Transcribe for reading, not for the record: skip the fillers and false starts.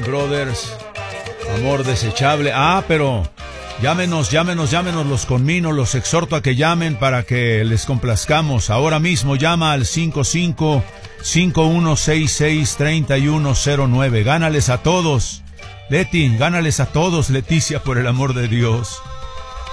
Brothers. Amor desechable. Pero llámenos, los conmino, los exhorto a que llamen para que les complazcamos. Ahora mismo llama al 55-5166-3109. Gánales a todos. Leti, gánales a todos, Leticia, por el amor de Dios.